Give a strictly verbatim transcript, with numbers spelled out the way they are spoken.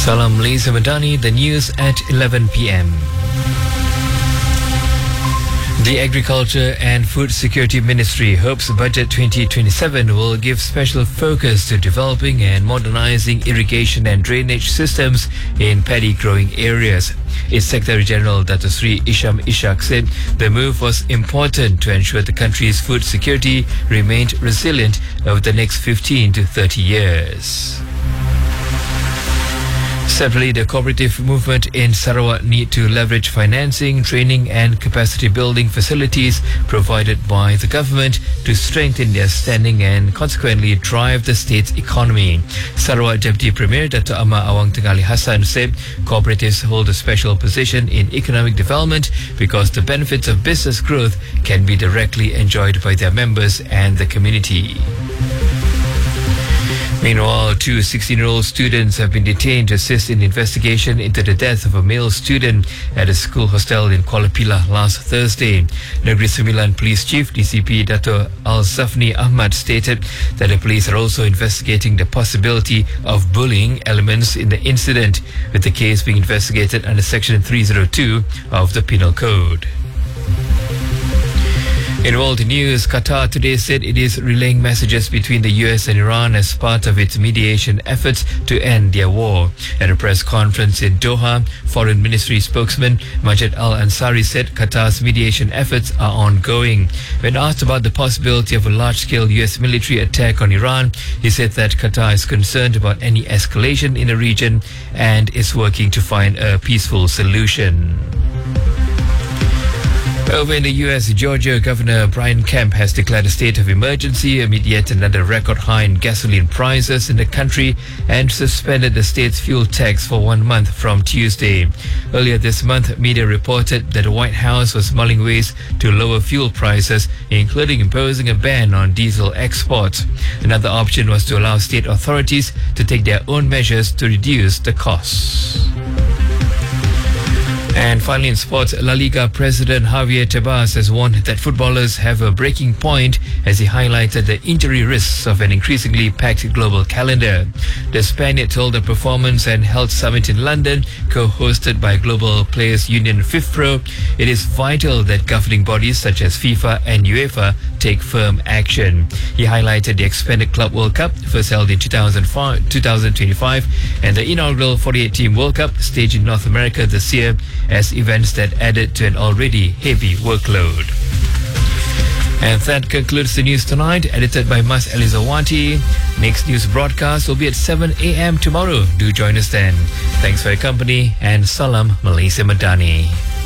Salam Malaysia Madani, the news at eleven p m. The Agriculture and Food Security Ministry hopes Budget twenty twenty-seven will give special focus to developing and modernizing irrigation and drainage systems in paddy growing areas. Its Secretary General Dato Sri Isham Ishak said the move was important to ensure the country's food security remained resilient over the next fifteen to thirty years. Separately, the cooperative movement in Sarawak need to leverage financing, training and capacity building facilities provided by the government to strengthen their standing and consequently drive the state's economy. Sarawak Deputy Premier Dato Ahmad Awang Tengah Ali Hassan said cooperatives hold a special position in economic development because the benefits of business growth can be directly enjoyed by their members and the community. Meanwhile, two sixteen-year-old students have been detained to assist in the investigation into the death of a male student at a school hostel in Kuala Pilah last Thursday. Negeri Sembilan Police Chief D C P Dato Al-Zafni Ahmad stated that the police are also investigating the possibility of bullying elements in the incident, with the case being investigated under Section three oh two of the Penal Code. In world news, Qatar today said it is relaying messages between the U S and Iran as part of its mediation efforts to end their war. At a press conference in Doha, Foreign Ministry spokesman Majid Al-Ansari said Qatar's mediation efforts are ongoing. When asked about the possibility of a large-scale U S military attack on Iran, he said that Qatar is concerned about any escalation in the region and is working to find a peaceful solution. Over in the U S, Georgia Governor Brian Kemp has declared a state of emergency amid yet another record high in gasoline prices in the country and suspended the state's fuel tax for one month from Tuesday. Earlier this month, media reported that the White House was mulling ways to lower fuel prices, including imposing a ban on diesel exports. Another option was to allow state authorities to take their own measures to reduce the costs. And finally in sports, La Liga President Javier Tebas has warned that footballers have a breaking point as he highlighted the injury risks of an increasingly packed global calendar. The Spaniard told the Performance and Health Summit in London, co-hosted by Global Players Union FIFPro, it is vital that governing bodies such as FIFA and UEFA take firm action. He highlighted the expanded Club World Cup, first held in two thousand twenty-five, and the inaugural forty-eight team World Cup staged in North America this year, as events that added to an already heavy workload. And that concludes the news tonight, edited by Mas Elizawati. Next news broadcast will be at seven a m tomorrow. Do join us then. Thanks for your company and Salam Malaysia Madani.